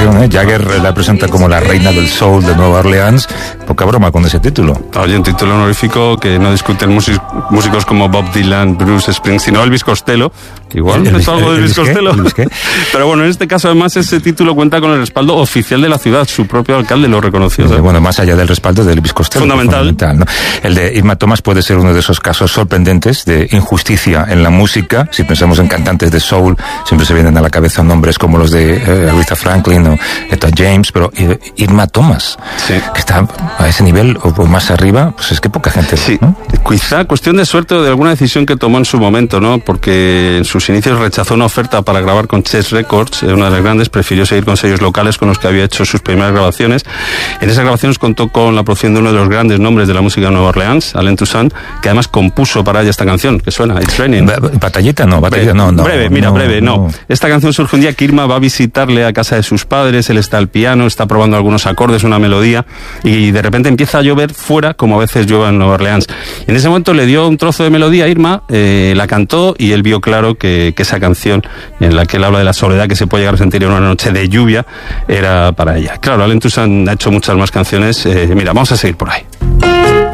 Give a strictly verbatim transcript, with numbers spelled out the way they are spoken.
canción, ¿eh? Jagger la presenta como la reina del soul de Nueva Orleans. Poca broma con ese título. Oye, un título honorífico que no discuten músicos como Bob Dylan, Bruce Springsteen o Elvis Costello. Igual, ¿El, ¿es algo de Elvis Costello? ¿Elvis qué? Pero bueno, en este caso además ese título cuenta con el respaldo oficial de la ciudad. Su propio alcalde lo reconoció. ¿sabes? Bueno, más allá del respaldo de Elvis Costello. Fundamental. fundamental, ¿no? El de Irma Thomas puede ser uno de esos casos sorprendentes de injusticia en la música. Si pensamos en cantantes de soul, siempre se vienen a la cabeza nombres como los de eh, Aretha Franklin o Etta James, pero Irma Thomas, sí. que está a ese nivel o, o más arriba, pues es que poca gente. Sí, ¿no? Quizá cuestión de suerte o de alguna decisión que tomó en su momento, ¿no? Porque en sus inicios rechazó una oferta para grabar con Chess Records, una de las grandes, prefirió seguir con sellos locales con los que había hecho sus primeras grabaciones. En esas grabaciones contó con la producción de uno de los grandes nombres de la música de Nueva Orleans, Alain Toussaint, que además compuso para ella esta canción, que suena, It's Raining. Batalleta no, batalleta no, no. Breve, mira, no, breve, no. no. Esta canción surge un día que Irma va a visitarle a casa de sus padres, él está al piano, está probando algunos acordes, una melodía, y de repente empieza a llover fuera, como a veces llueve en Nueva Orleans. En ese momento le dio un trozo de melodía a Irma, eh, la cantó, y él vio claro que, que esa canción, en la que él habla de la soledad que se puede llegar a sentir en una noche de lluvia, era para ella. Claro, Alain Toussaint ha hecho muchas más canciones. Eh, mira, vamos a seguir por ahí.